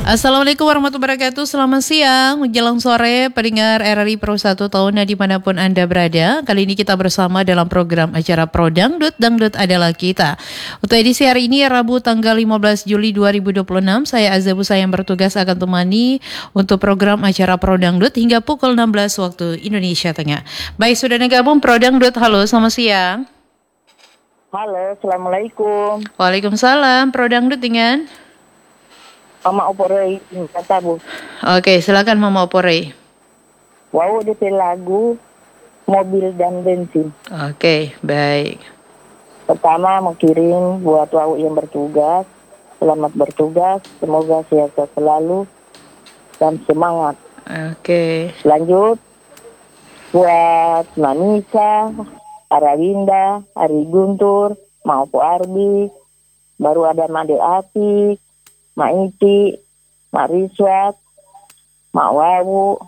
Assalamualaikum warahmatullahi wabarakatuh. Selamat siang, menjelang sore, pendengar RRI Pro 1 tahunnya dimanapun Anda berada. Kali ini kita bersama dalam program acara Pro Dangdut, Dangdut adalah kita. Untuk edisi hari ini, Rabu tanggal 15 Juli 2026, saya Azabusa yang bertugas akan temani untuk program acara Pro Dangdut hingga pukul 16 waktu Indonesia Tengah. Baik, sudah gabung Pro Dangdut. Halo, selamat siang. Halo, Assalamualaikum. Waalaikumsalam, Pro Dangdut dengan? Mama Opore kata Bu. Oke, silakan Mama Opore. Wow, DP lagu mobil dan bensin. Oke, baik. Pertama mau kirim buat Wau yang bertugas. Selamat bertugas, semoga sehat selalu dan semangat. Oke. Lanjut buat Manisa, Arawinda, Ari Guntur, Maupo Arbi, baru ada Made Atik, Mak Iti, Mak Riswat, Mak Wawu,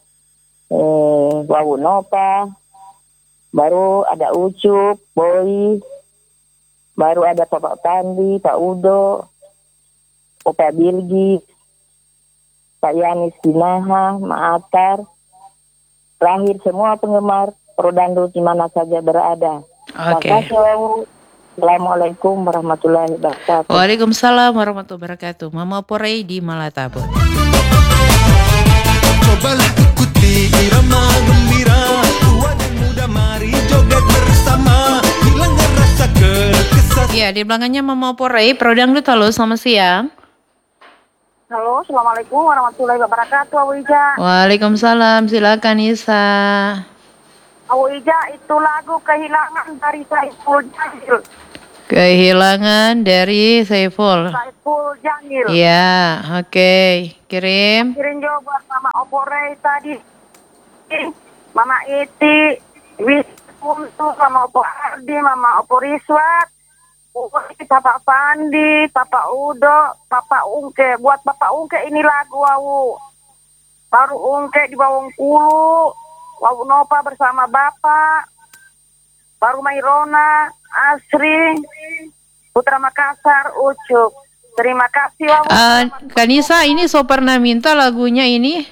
Wawu Nopa, baru ada Ucup, Boy, baru ada Bapak Tandi, Pak Udo, Opa Bilgi, Pak Yanis Dinaha, Mak Atar, terakhir semua penggemar Pro Dangdut di mana saja berada. Oke. Terima kasih Wawu. Assalamualaikum warahmatullahi wabarakatuh. Waalaikumsalam warahmatullahi wabarakatuh. Mama Opore di Malatabur. Cobalah ikuti irama gembira, tua dan muda mari joget bersama, hilangkan rasa kesal. Ya, di belakangnya Mama Opore, Pro Dangdut. Halo, selamat siang. Halo, Assalamualaikum warahmatullahi wabarakatuh, Awu Ija. Waalaikumsalam, silakan Isa. Awu Ija, itu lagu Kehilangan dari Saiful Jamil. Kehilangan dari Saiful. Saiful Jamil. Ya, oke. Kirim. Kirim juga buat Mama Opore tadi. Mama Iti, Wis untuk Mama Opo Ardi, Mama Opo Riswat, Bapak Pandi, Papa Udo, Papa Ungke. Buat Papa Ungke ini lagu Wawu. Baru Ungke di Bawang Kulu, Wawu Nopa bersama Bapak, baru Mairona, Asri, Putra Makassar, Ucup. Terima kasih Wawu. Kanisa, ini so pernah minta lagunya ini.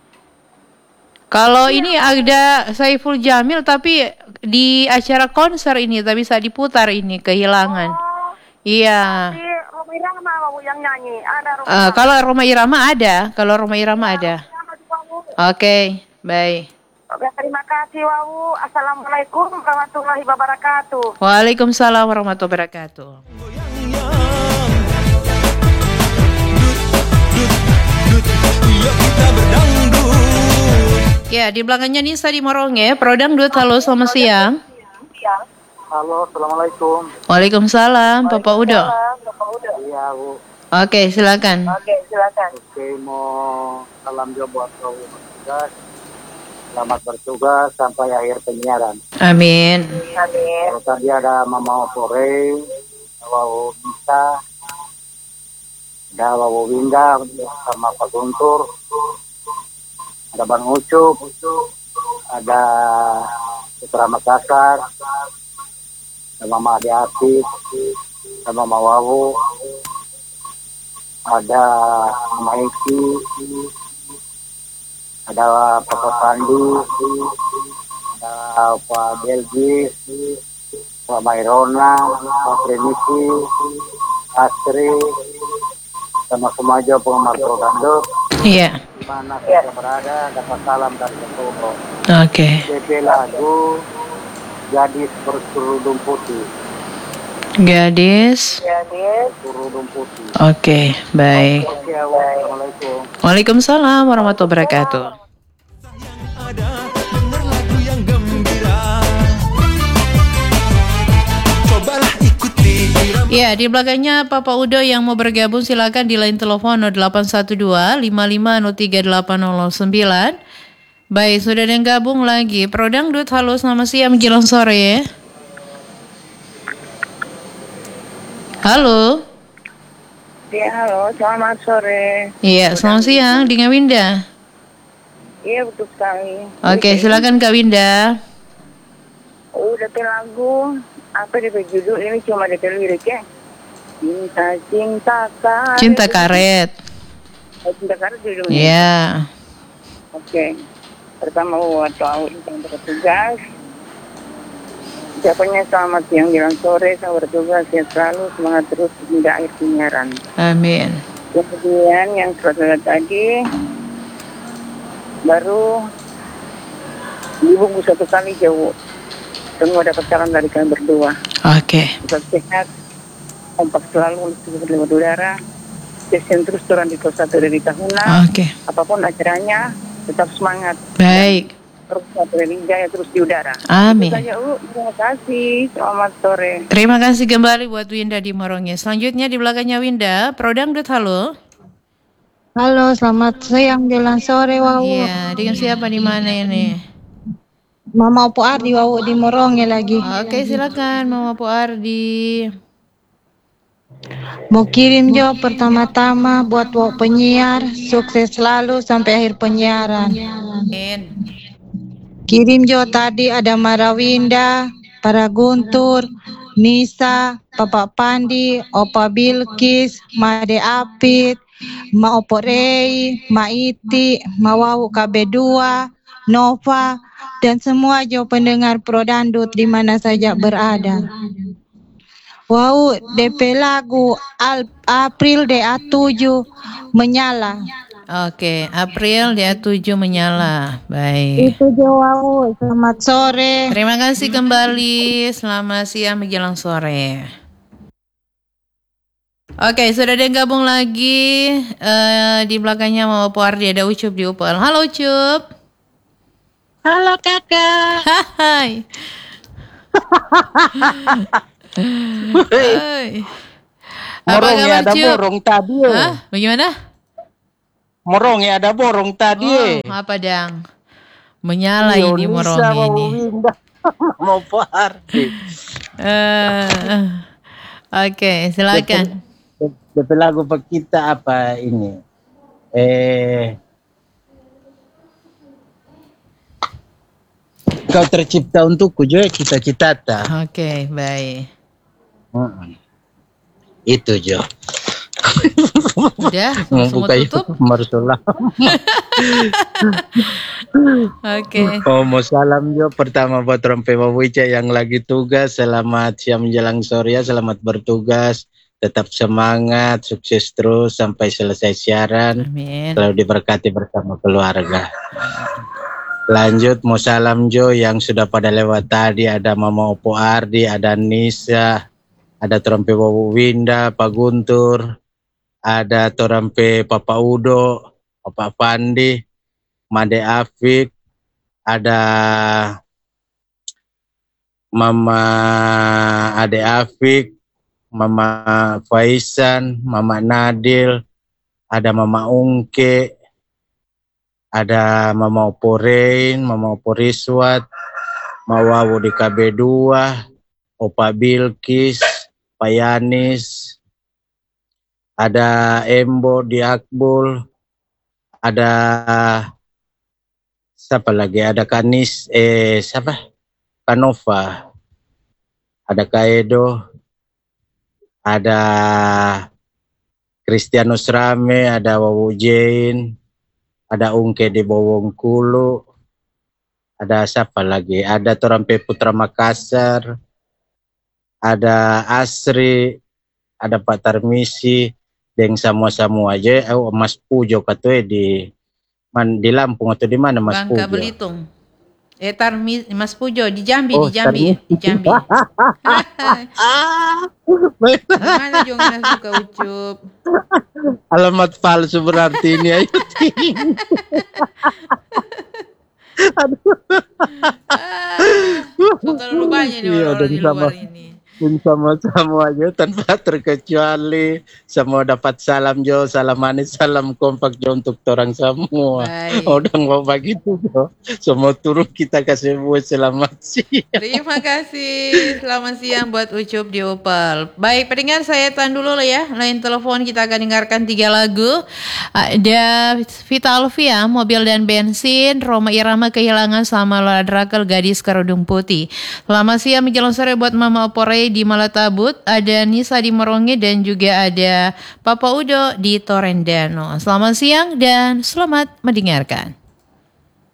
Kalau ini ada Saiful Jamil tapi di acara konser ini tak bisa diputar ini Kehilangan. Iya. Di Roma Irama Wawu yang nyanyi. Ada Roma. Kalau Roma Irama ada, Oke, baik. Oke, terima kasih Wawu. Assalamualaikum warahmatullahi wabarakatuh. Waalaikumsalam warahmatullahi wabarakatuh. Yuk kita berdangdut. Ya, di belakangnya Nisa di Moronge, Pro Dangdut. Halo, selamat siang. Halo, Assalamualaikum. Waalaikumsalam, Bapak Udo. Iya, Bu. Oke, silakan. Oke, mau salam juga buat kau bertugas. Selamat bertugas sampai akhir penyiaran. Amin. Kalau tadi ada Mama Opore, Wawu Nisa, ada Wawu Winda sama Pak Guntur, ada Bang Ucup, ada Putra Makassar, ada Mama Ade Atik, ada Mama Wawu, ada Mama Eki, ada Papa Pandi, ada Pak Belgi, Pak Mairona, Pak Premisi, Asri, sama semua aja penggemar Pro Dangdut. Iya. Di mana saya berada, dapat salam dari Ketoro. Oke. DP lagu Gadis Berkerudung Putih. Gadis. Kerudung Putih. Oke, baik. Oke, Assalamualaikum. Waalaikumsalam warahmatullahi wabarakatuh. Ada dengar lagu yang gembira. Cobalah ikuti irama. Ya, di belakangnya Papa Udo yang mau bergabung silakan di line telepon 0812 55038809. Baik, sudah ada yang gabung lagi. Pro Dangdut, halo, selamat siang menjelang sore. Halo. Ya, halo, selamat sore. Iya, selamat siang dengan Winda. Iya, betul sekali. Oke, silakan Kak Winda. Udah lagu apa DP judul ini cuma DP liriknya. Cinta Cinta karet. Cinta Kardi dong. Ya. Oke. Pertama buat tahu yang bertugas. Ucapannya selamat siang jelang sore, selamat bertugas, sehat selalu, semangat terus hingga akhir penyiaran. Amin. Kemudian yang surat tadi baru dibungkus satu kali jauh. Semua dapat salam dari kalian berdua. Oke. Tetap sehat, kompak selalu untuk lewat udara. Session terus turun di Kosta dari Tahuna. Oke. Apapun acaranya, tetap semangat. Baik. Terus dari Jaya terus di udara. Amin. Itu saja, terima kasih. Selamat sore. Terima kasih kembali buat Winda di Moronge. Selanjutnya di belakangnya Winda, Prodangdut, halo. Halo, selamat siang jelang sore, Wawu. Iya, dengan siapa di mana ini? Mama Opo Ardi, Wawu di Moronge lagi. Oke, silakan Mama Po Ardi. Mau kirim jo pertama-tama buat Wawu penyiar, sukses selalu sampai akhir penyiaran. Amin. Kirim jo tadi ada Marawinda, para Guntur, Nisa, Papa Pandi, Opa Bilkis, Made Apit, Ma Opo Rei, Ma Iti, Ma Wawu KB2, Nova, dan semua jo pendengar Prodandut di mana saja berada. Wow, DP lagu April DA7 menyala. Oke, April dia 7 menyala. Baik. Itu jo wow, selamat sore. Terima kasih kembali. Selamat siang menjelang sore. Oke, sudah ada yang gabung lagi. Di belakangnya Mama Po Ardi ada Ucup di Upel. Halo Ucup. Halo kakak. Hai. Hai. Apa Morong ya kabar ada Cup? borong tadi. Hah? Bagaimana? Morong ya ada borong tadi. Oh, apa dang? Menyala ini morong ini. Mau party. Oke, silakan. DP lagu pak kita apa ini? Kau tercipta untukku juga cita-cita. Oke, baik. Itu Jo. Udah, Mau semua buka tutup. YouTube Marsola. Oke. Mau salam Jo pertama buat Rompe Wawica yang lagi tugas. Selamat siang menjelang sore ya. Selamat bertugas. Tetap semangat, sukses terus sampai selesai siaran. Amin. Selalu diberkati bersama keluarga. Lanjut mau salam Jo yang sudah pada lewat tadi. Ada Mama Opo Ardi, ada Nisa, ada Trompe Wawu Winda, Pak Guntur, ada Torampe Papa Udo, Papa Pandi, Made Afik, ada Mama Ade Afik, Mama Faisan, Mama Nadil, ada Mama Ungke, ada Mama Opo Rein, Mama Opo Riswat, Mawawu di KB2, Opa Bilkis, Pak Yanis, ada Embo di Akbul, ada siapa lagi? Ada Kanis, siapa? Kanova, ada Kaedo, ada Kristianus Rame, ada Wawu Jain, ada Ungke di Bowongkulu, ada siapa lagi? Ada Torampe Putra Makassar, ada Asri, ada Pak Tarmisi, dan semua aja. Mas Pujo katanya di Lampung atau di mana Mas Bangka Pujo? Belitung. Mas Pujo di Jambi, Oh, di Jambi. Gimana juga suka Ucup? Alamat palsu berarti ini. Ayo. Terlalu banyak nih orang di luar ini. Pun sama-sama aja tanpa terkecuali. Semua dapat salam Jo, salam manis, salam kompak Jo untuk orang semua. Baik. Udah mau begitu Jo. Semua turun kita kasih buat selamat siang. Terima kasih. Selamat siang buat Ucup di Opal. Baik, pendengar saya tahan dulu lah ya. Lain telepon kita akan dengarkan 3 lagu. Ada Vita Alvia, Mobil dan Bensin, Roma Irama Kehilangan sama Lola Drakel, Gadis Kerudung Putih. Selamat siang menjelang sore buat Mama Opore, Sore di Malatabut, ada Nisa di Meronge dan juga ada Papa Udo di Torendano. Selamat siang dan selamat mendengarkan.